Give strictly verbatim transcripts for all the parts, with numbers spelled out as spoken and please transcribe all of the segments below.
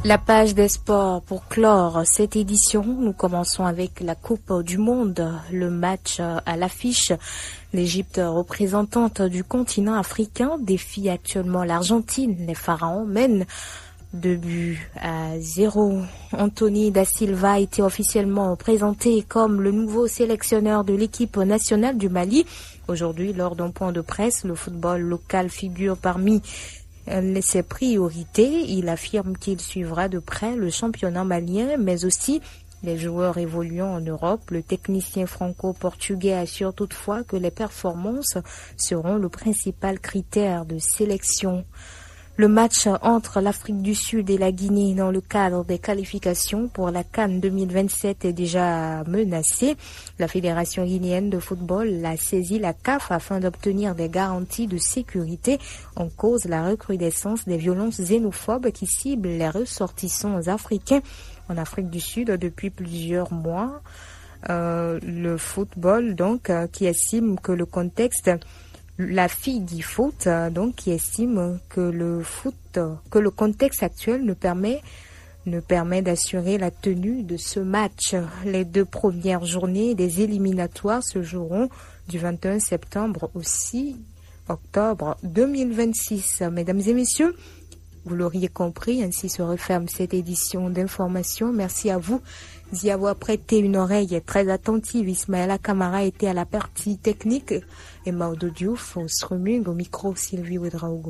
La page des sports pour clore cette édition. Nous commençons avec la Coupe du Monde. Le match à l'affiche. L'Égypte, représentante du continent africain, défie actuellement l'Argentine. Les Pharaons mènent deux buts à zéro. Anthony Da Silva a été officiellement présenté comme le nouveau sélectionneur de l'équipe nationale du Mali. Aujourd'hui, lors d'un point de presse, le football local figure parmi ses priorités. Il affirme qu'il suivra de près le championnat malien, mais aussi les joueurs évoluant en Europe. Le technicien franco-portugais assure toutefois que les performances seront le principal critère de sélection. Le match entre l'Afrique du Sud et la Guinée dans le cadre des qualifications pour la CAN deux mille vingt-sept est déjà menacé. La Fédération guinéenne de football a saisi la C A F afin d'obtenir des garanties de sécurité. En cause, la recrudescence des violences xénophobes qui ciblent les ressortissants africains en Afrique du Sud depuis plusieurs mois. Euh, le football, donc, euh, qui estime que le contexte... La fille dit foot, donc, qui estime que le foot, que le contexte actuel ne permet, ne permet d'assurer la tenue de ce match. Les deux premières journées des éliminatoires se joueront du vingt et un septembre au six octobre deux mille vingt-six. Mesdames et messieurs, vous l'auriez compris, ainsi se referme cette édition d'information. Merci à vous d'y avoir prêté une oreille très attentive. Ismaëla Camara était à la partie technique et Maudo Diouf au streaming, au micro Sylvie Ouedraogo.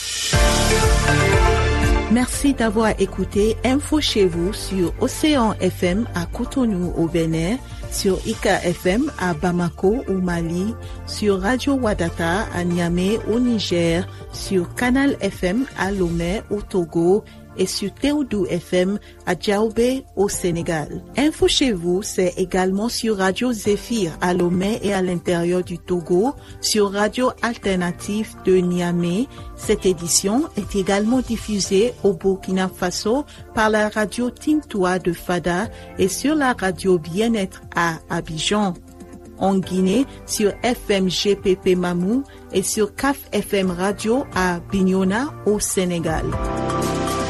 Merci d'avoir écouté Info chez vous sur Océan F M à Cotonou au Bénin, sur Ika F M à Bamako au Mali, sur Radio Wadata à Niamey au Niger, sur Canal F M à Lomé au Togo et sur Théodou F M à Djaoubé au Sénégal. Info chez vous, c'est également sur Radio Zéphyr à Lomé et à l'intérieur du Togo, sur Radio Alternative de Niamey. Cette édition est également diffusée au Burkina Faso par la radio Tintoua de Fada et sur la radio Bien-être à Abidjan. En Guinée, sur F M G P P Mamou et sur C A F F M Radio à Bignona au Sénégal.